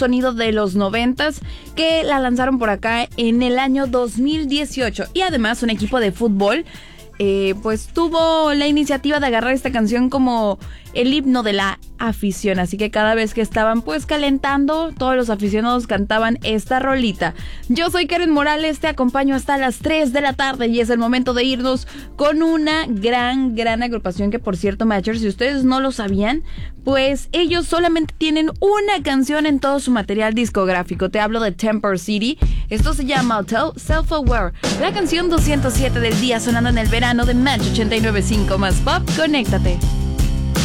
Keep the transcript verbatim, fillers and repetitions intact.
sonido de los noventas que la lanzaron por acá en el año dos mil dieciocho. Y además un equipo de fútbol eh, pues tuvo la iniciativa de agarrar esta canción como el himno de la afición, así que cada vez que estaban pues calentando, todos los aficionados cantaban esta rolita. Yo soy Karen Morales, te acompaño hasta las tres de la tarde y es el momento de irnos con una gran, gran agrupación que, por cierto, Matchers, si ustedes no lo sabían, pues ellos solamente tienen una canción en todo su material discográfico. Te hablo de Temper City. Esto se llama Self-Aware, la canción doscientos siete del día, sonando en el verano de Match ochenta y nueve punto cinco más Pop. Conéctate.